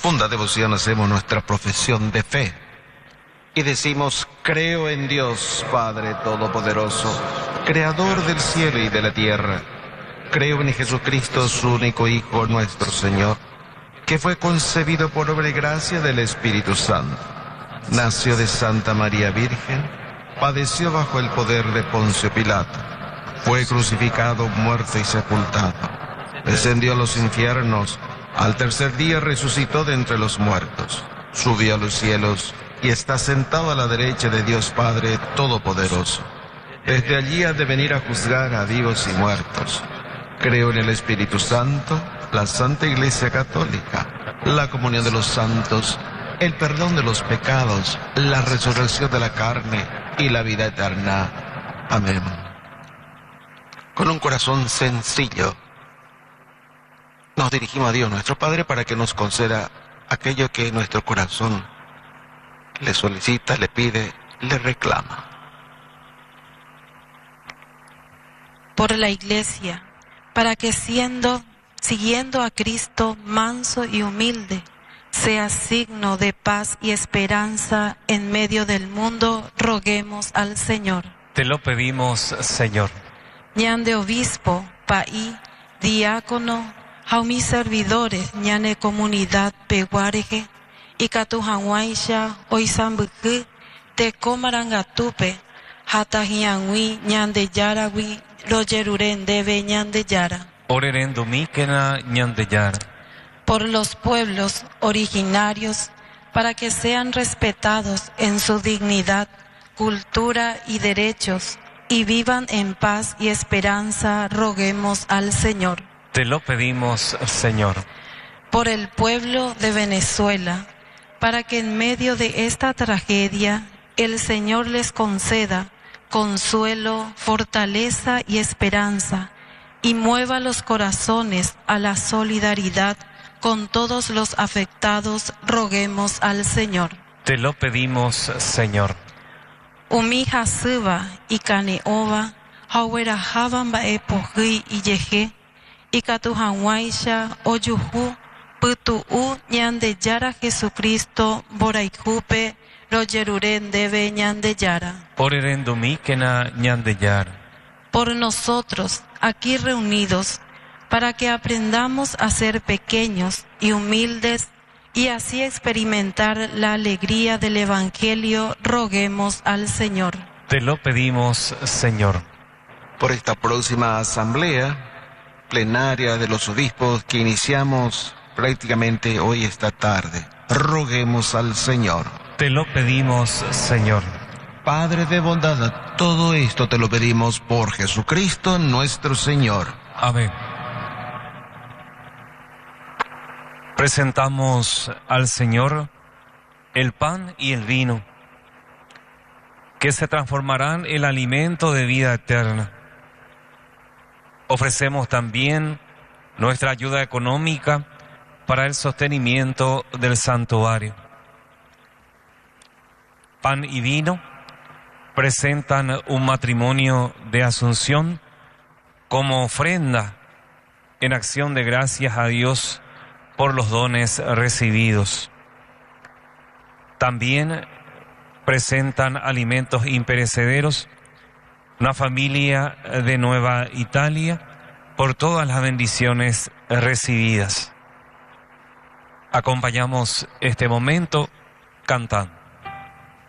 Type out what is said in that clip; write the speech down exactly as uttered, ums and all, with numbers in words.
profunda devoción hacemos nuestra profesión de fe y decimos: creo en Dios Padre Todopoderoso, Creador del cielo y de la tierra. Creo en Jesucristo, su único Hijo, nuestro Señor, que fue concebido por obra y gracia del Espíritu Santo. Nació de Santa María Virgen, padeció bajo el poder de Poncio Pilato, fue crucificado, muerto y sepultado. Descendió a los infiernos, al tercer día resucitó de entre los muertos, subió a los cielos y está sentado a la derecha de Dios Padre Todopoderoso. Desde allí ha de venir a juzgar a vivos y muertos. Creo en el Espíritu Santo, la Santa Iglesia Católica, la comunión de los santos, el perdón de los pecados, la resurrección de la carne y la vida eterna. Amén. Con un corazón sencillo, nos dirigimos a Dios nuestro Padre para que nos conceda aquello que nuestro corazón le solicita, le pide, le reclama. Por la Iglesia, para que siendo, siguiendo a Cristo manso y humilde, sea signo de paz y esperanza en medio del mundo, roguemos al Señor. Te lo pedimos, Señor. Ñande obispo, paí, diácono, jaumi servidores, ñane comunidad peguareje, y catujanguaisha, oisambuque, te comarangatupe, hatajiangui, ñande yaragui, royeruren debe ñande yara. Oreren domíquena ñande yara. Por los pueblos originarios, para que sean respetados en su dignidad, cultura y derechos, y vivan en paz y esperanza, roguemos al Señor. Te lo pedimos, Señor. Por el pueblo de Venezuela, para que en medio de esta tragedia, el Señor les conceda consuelo, fortaleza y esperanza, y mueva los corazones a la solidaridad con todos los afectados, roguemos al Señor. Te lo pedimos, Señor. Umija suba y caneova, hawerajaban baepoji y yeje, y catujanguaisha oyuju, putuu ñande yara Jesucristo, boraijupe, royeruren debe ñande yara. Oreren domíquena ñande yara. Por nosotros, aquí reunidos, para que aprendamos a ser pequeños y humildes y así experimentar la alegría del Evangelio, roguemos al Señor. Te lo pedimos, Señor. Por esta próxima asamblea plenaria de los obispos que iniciamos prácticamente hoy esta tarde, roguemos al Señor. Te lo pedimos, Señor. Padre de bondad, todo esto te lo pedimos por Jesucristo nuestro Señor. Amén. Presentamos al Señor el pan y el vino, que se transformarán en el alimento de vida eterna. Ofrecemos también nuestra ayuda económica para el sostenimiento del santuario. Pan y vino presentan un matrimonio de Asunción como ofrenda en acción de gracias a Dios por los dones recibidos. También presentan alimentos imperecederos, una familia de Nueva Italia, por todas las bendiciones recibidas. Acompañamos este momento cantando.